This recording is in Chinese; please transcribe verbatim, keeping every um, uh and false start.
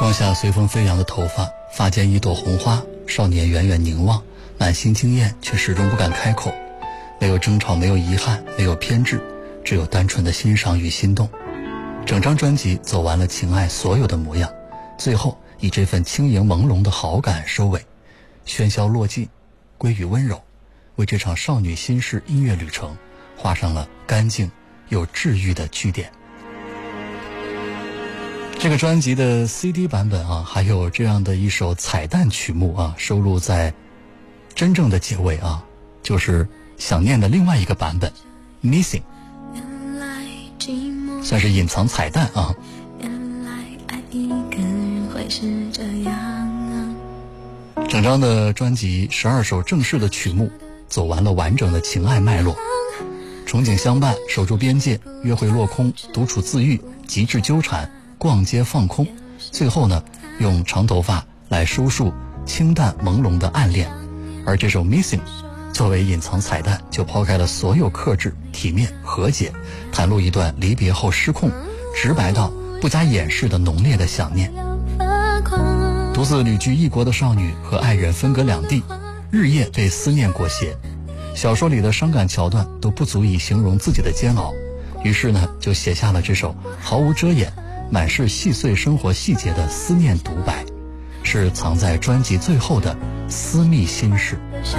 光下随风飞扬的头发，发间一朵红花，少年远远凝望，满心惊艳，却始终不敢开口。没有争吵，没有遗憾，没有偏执，只有单纯的欣赏与心动。整张专辑走完了情爱所有的模样，最后以这份轻盈朦胧的好感收尾，喧嚣落尽，归于温柔，为这场少女心事音乐旅程画上了干净又治愈的句点。这个专辑的 C D 版本啊，还有这样的一首彩蛋曲目啊，收录在真正的结尾啊，就是想念的另外一个版本 Missing， 算是隐藏彩蛋啊。 原来爱一个人会是这样啊。 整张的专辑十二首正式的曲目走完了完整的情爱脉络，憧憬相伴，守住边界，约会落空，独处自愈，极致纠缠，逛街放空，最后呢用长头发来收束清淡朦胧的暗恋。而这首 Missing 作为隐藏彩蛋，就抛开了所有克制、体面、和解，袒露一段离别后失控，直白到不加掩饰的浓烈的想念。独自旅居异国的少女和爱人分隔两地，日夜被思念裹挟，小说里的伤感桥段都不足以形容自己的煎熬，于是呢就写下了这首毫无遮掩、满是细碎生活细节的思念独白，是藏在专辑最后的私密心事。